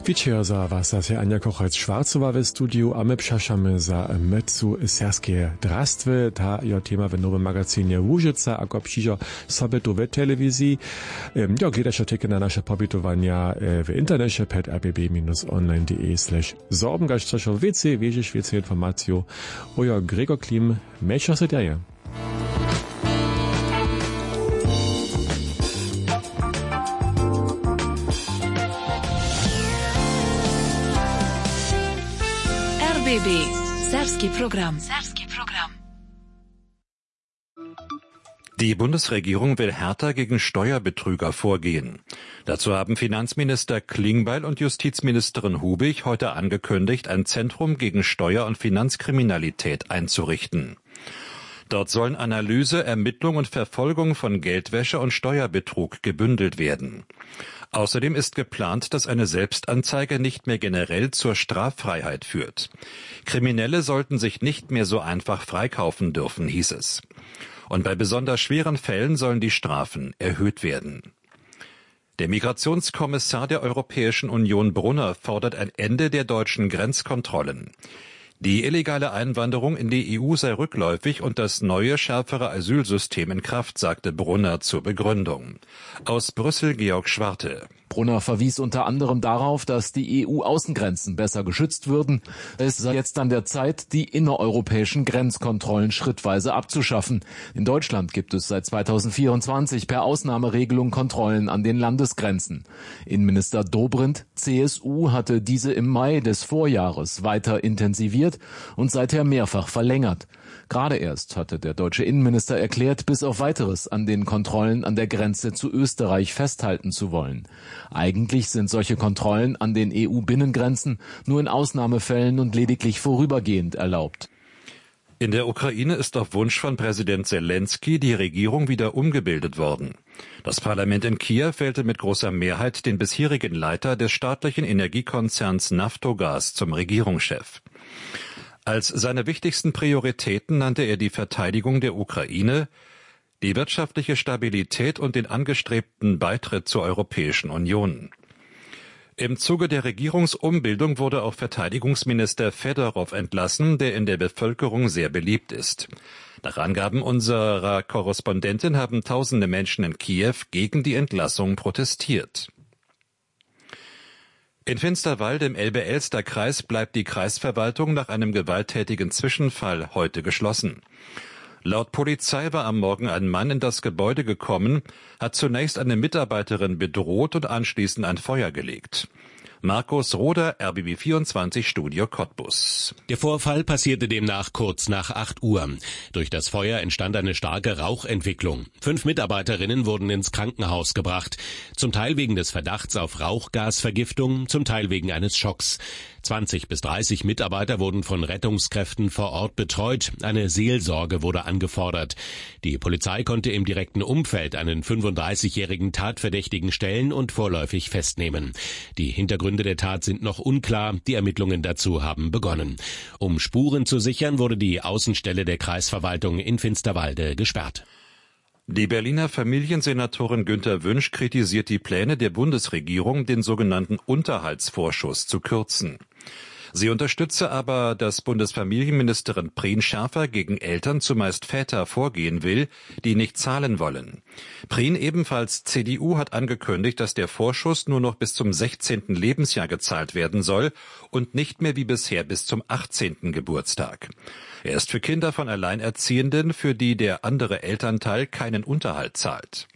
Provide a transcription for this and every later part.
Wieczór za was, ja Anja Kochholz-Schwarzowa w studiu, a my przeszamy za mecu serskie drastwy, ta jo tema w nowym magazynie Łużyca, a go przyjdzie sobie tu w telewizji. Ja, gledacie tylko na nasze pobytowania w internecie pod rbb-online.de/sorben. Coś o więcej, więcej informacji o ja Gregor Klim, mecz się dzieje. RBB Serbski Programm. Die Bundesregierung will härter gegen Steuerbetrüger vorgehen. Dazu haben Finanzminister Klingbeil und Justizministerin Hubig heute angekündigt, ein Zentrum gegen Steuer- und Finanzkriminalität einzurichten. Dort sollen Analyse, Ermittlung und Verfolgung von Geldwäsche und Steuerbetrug gebündelt werden. Außerdem ist geplant, dass eine Selbstanzeige nicht mehr generell zur Straffreiheit führt. Kriminelle sollten sich nicht mehr so einfach freikaufen dürfen, hieß es. Und bei besonders schweren Fällen sollen die Strafen erhöht werden. Der Migrationskommissar der Europäischen Union Brunner fordert ein Ende der deutschen Grenzkontrollen. Die illegale Einwanderung in die EU sei rückläufig und das neue, schärfere Asylsystem in Kraft, sagte Brunner zur Begründung. Aus Brüssel Georg Schwarte. Brunner verwies unter anderem darauf, dass die EU-Außengrenzen besser geschützt würden. Es sei jetzt an der Zeit, die innereuropäischen Grenzkontrollen schrittweise abzuschaffen. In Deutschland gibt es seit 2024 per Ausnahmeregelung Kontrollen an den Landesgrenzen. Innenminister Dobrindt, CSU, hatte diese im Mai des Vorjahres weiter intensiviert und seither mehrfach verlängert. Gerade erst hatte der deutsche Innenminister erklärt, bis auf Weiteres an den Kontrollen an der Grenze zu Österreich festhalten zu wollen. Eigentlich sind solche Kontrollen an den EU-Binnengrenzen nur in Ausnahmefällen und lediglich vorübergehend erlaubt. In der Ukraine ist auf Wunsch von Präsident Zelensky die Regierung wieder umgebildet worden. Das Parlament in Kiew wählte mit großer Mehrheit den bisherigen Leiter des staatlichen Energiekonzerns Naftogaz zum Regierungschef. Als seine wichtigsten Prioritäten nannte er die Verteidigung der Ukraine, die wirtschaftliche Stabilität und den angestrebten Beitritt zur Europäischen Union. Im Zuge der Regierungsumbildung wurde auch Verteidigungsminister Fedorov entlassen, der in der Bevölkerung sehr beliebt ist. Nach Angaben unserer Korrespondentin haben tausende Menschen in Kiew gegen die Entlassung protestiert. In Finsterwalde im Elbe-Elster-Kreis bleibt die Kreisverwaltung nach einem gewalttätigen Zwischenfall heute geschlossen. Laut Polizei war am Morgen ein Mann in das Gebäude gekommen, hat zunächst eine Mitarbeiterin bedroht und anschließend ein Feuer gelegt. Markus Roder, RBB 24 Studio Cottbus. Der Vorfall passierte demnach kurz nach 8 Uhr. Durch das Feuer entstand eine starke Rauchentwicklung. 5 Mitarbeiterinnen wurden ins Krankenhaus gebracht. Zum Teil wegen des Verdachts auf Rauchgasvergiftung, zum Teil wegen eines Schocks. 20 bis 30 Mitarbeiter wurden von Rettungskräften vor Ort betreut. Eine Seelsorge wurde angefordert. Die Polizei konnte im direkten Umfeld einen 35-jährigen Tatverdächtigen stellen und vorläufig festnehmen. Die Hintergründe der Tat sind noch unklar. Die Ermittlungen dazu haben begonnen. Um Spuren zu sichern, wurde die Außenstelle der Kreisverwaltung in Finsterwalde gesperrt. Die Berliner Familiensenatorin Günter Wünsch kritisiert die Pläne der Bundesregierung, den sogenannten Unterhaltsvorschuss zu kürzen. Sie unterstütze aber, dass Bundesfamilienministerin Prien schärfer gegen Eltern, zumeist Väter, vorgehen will, die nicht zahlen wollen. Prien, ebenfalls CDU, hat angekündigt, dass der Vorschuss nur noch bis zum 16. Lebensjahr gezahlt werden soll und nicht mehr wie bisher bis zum 18. Geburtstag. Er ist für Kinder von Alleinerziehenden, für die der andere Elternteil keinen Unterhalt zahlt.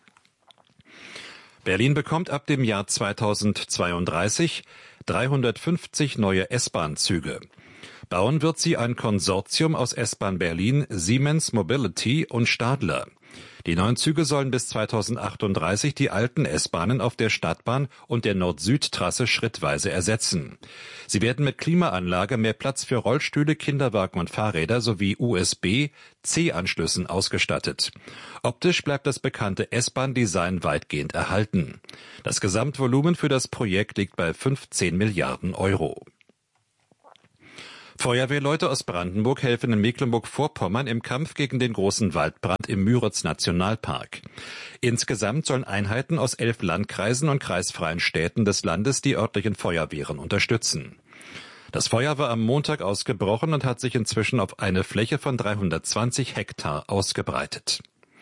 Berlin bekommt ab dem Jahr 2032 350 neue S-Bahn-Züge. Bauen wird sie ein Konsortium aus S-Bahn Berlin, Siemens Mobility und Stadler. Die neuen Züge sollen bis 2038 die alten S-Bahnen auf der Stadtbahn und der Nord-Süd-Trasse schrittweise ersetzen. Sie werden mit Klimaanlage, mehr Platz für Rollstühle, Kinderwagen und Fahrräder sowie USB-C-Anschlüssen ausgestattet. Optisch bleibt das bekannte S-Bahn-Design weitgehend erhalten. Das Gesamtvolumen für das Projekt liegt bei 15 Milliarden Euro. Feuerwehrleute aus Brandenburg helfen in Mecklenburg-Vorpommern im Kampf gegen den großen Waldbrand im Müritz-Nationalpark. Insgesamt sollen Einheiten aus 11 Landkreisen und kreisfreien Städten des Landes die örtlichen Feuerwehren unterstützen. Das Feuer war am Montag ausgebrochen und hat sich inzwischen auf eine Fläche von 320 Hektar ausgebreitet.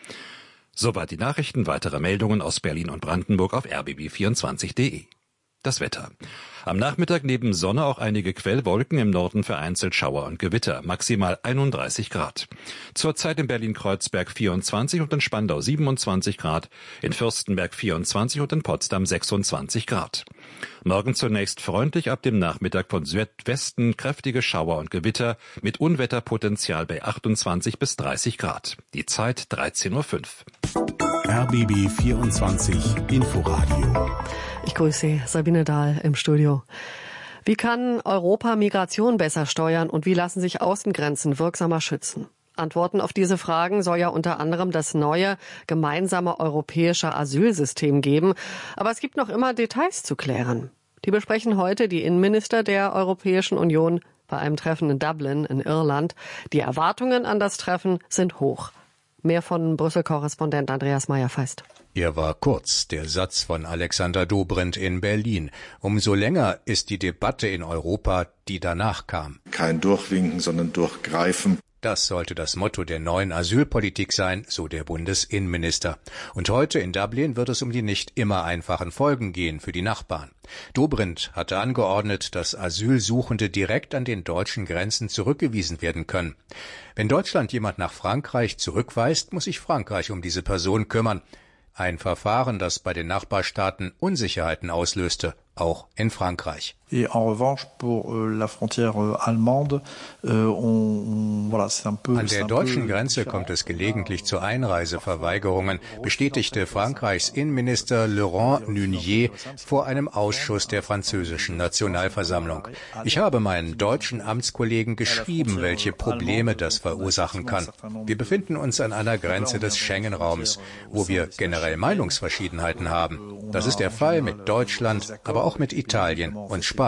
Soweit die Nachrichten. Weitere Meldungen aus Berlin und Brandenburg auf rbb24.de. Das Wetter. Am Nachmittag neben Sonne auch einige Quellwolken, im Norden vereinzelt Schauer und Gewitter, maximal 31 Grad. Zurzeit in Berlin-Kreuzberg 24 und in Spandau 27 Grad, in Fürstenberg 24 und in Potsdam 26 Grad. Morgen zunächst freundlich, ab dem Nachmittag von Südwesten kräftige Schauer und Gewitter mit Unwetterpotenzial bei 28 bis 30 Grad. Die Zeit 13:05 Uhr. RBB 24 Inforadio. Ich grüße Sie, Sabine Dahl im Studio. Wie kann Europa Migration besser steuern und wie lassen sich Außengrenzen wirksamer schützen? Antworten auf diese Fragen soll ja unter anderem das neue gemeinsame europäische Asylsystem geben. Aber es gibt noch immer Details zu klären. Die besprechen heute die Innenminister der Europäischen Union bei einem Treffen in Dublin in Irland. Die Erwartungen an das Treffen sind hoch. Mehr von Brüssel-Korrespondent Andreas Meyer-Feist. Er war kurz, der Satz von Alexander Dobrindt in Berlin. Umso länger ist die Debatte in Europa, die danach kam. Kein Durchwinken, sondern Durchgreifen. Das sollte das Motto der neuen Asylpolitik sein, so der Bundesinnenminister. Und heute in Dublin wird es um die nicht immer einfachen Folgen gehen für die Nachbarn. Dobrindt hatte angeordnet, dass Asylsuchende direkt an den deutschen Grenzen zurückgewiesen werden können. Wenn Deutschland jemand nach Frankreich zurückweist, muss sich Frankreich um diese Person kümmern. Ein Verfahren, das bei den Nachbarstaaten Unsicherheiten auslöste, auch in Frankreich. Et en revanche, pour la frontière allemande, c'est un peu... An der deutschen Grenze kommt es gelegentlich zu Einreiseverweigerungen, bestätigte Frankreichs Innenminister Laurent Nunez vor einem Ausschuss der französischen Nationalversammlung. Ich habe meinen deutschen Amtskollegen geschrieben, welche Probleme das verursachen kann. Wir befinden uns an einer Grenze des Schengen-Raums, wo wir generell Meinungsverschiedenheiten haben. Das ist der Fall mit Deutschland, aber auch mit Italien und Spanien.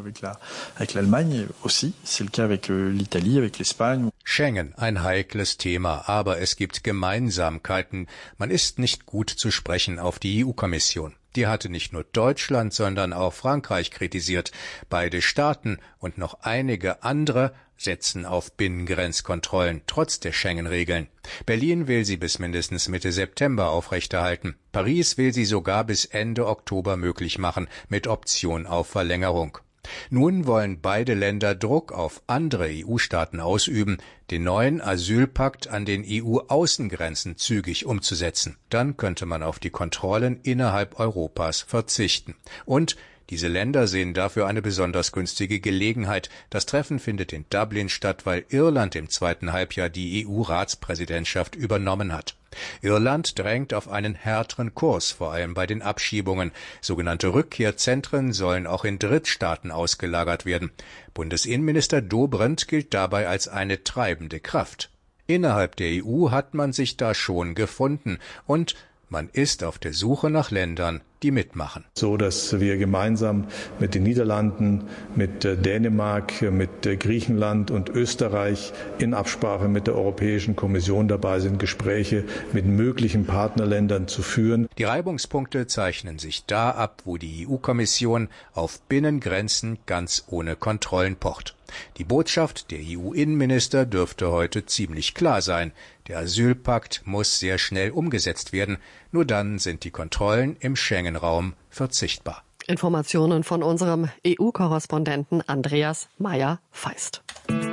Schengen, ein heikles Thema, aber es gibt Gemeinsamkeiten. Man ist nicht gut zu sprechen auf die EU-Kommission. Die hatte nicht nur Deutschland, sondern auch Frankreich kritisiert. Beide Staaten und noch einige andere setzen auf Binnengrenzkontrollen, trotz der Schengen-Regeln. Berlin will sie bis mindestens Mitte September aufrechterhalten. Paris will sie sogar bis Ende Oktober möglich machen, mit Option auf Verlängerung. Nun wollen beide Länder Druck auf andere EU-Staaten ausüben, den neuen Asylpakt an den EU-Außengrenzen zügig umzusetzen. Dann könnte man auf die Kontrollen innerhalb Europas verzichten. Und diese Länder sehen dafür eine besonders günstige Gelegenheit. Das Treffen findet in Dublin statt, weil Irland im zweiten Halbjahr die EU-Ratspräsidentschaft übernommen hat. Irland drängt auf einen härteren Kurs, vor allem bei den Abschiebungen. Sogenannte Rückkehrzentren sollen auch in Drittstaaten ausgelagert werden. Bundesinnenminister Dobrindt gilt dabei als eine treibende Kraft. Innerhalb der EU hat man sich da schon gefunden und man ist auf der Suche nach Ländern, die mitmachen. So, dass wir gemeinsam mit den Niederlanden, mit Dänemark, mit Griechenland und Österreich in Absprache mit der Europäischen Kommission dabei sind, Gespräche mit möglichen Partnerländern zu führen. Die Reibungspunkte zeichnen sich da ab, wo die EU-Kommission auf Binnengrenzen ganz ohne Kontrollen pocht. Die Botschaft der EU-Innenminister dürfte heute ziemlich klar sein. Der Asylpakt muss sehr schnell umgesetzt werden. Nur dann sind die Kontrollen im Schengen-Raum verzichtbar. Informationen von unserem EU-Korrespondenten Andreas Meyer-Feist.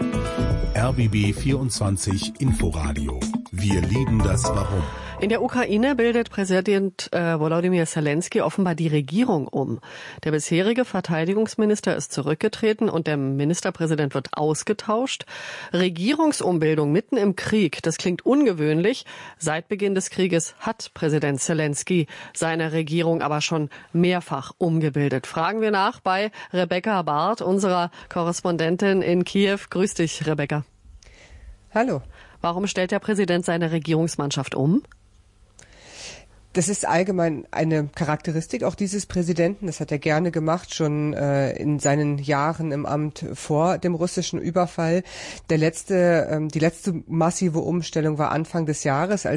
RBB 24 Inforadio. Wir lieben das Warum. In der Ukraine bildet Präsident Volodymyr Zelensky offenbar die Regierung um. Der bisherige Verteidigungsminister ist zurückgetreten und der Ministerpräsident wird ausgetauscht. Regierungsumbildung mitten im Krieg, das klingt ungewöhnlich. Seit Beginn des Krieges hat Präsident Zelensky seine Regierung aber schon mehrfach umgebildet. Fragen wir nach bei Rebecca Barth, unserer Korrespondentin in Kiew. Grüß dich, Rebecca. Hallo. Warum stellt der Präsident seine Regierungsmannschaft um? Das ist allgemein eine Charakteristik auch dieses Präsidenten. Das hat er gerne gemacht, schon in seinen Jahren im Amt vor dem russischen Überfall. Die letzte massive Umstellung war Anfang des Jahres, als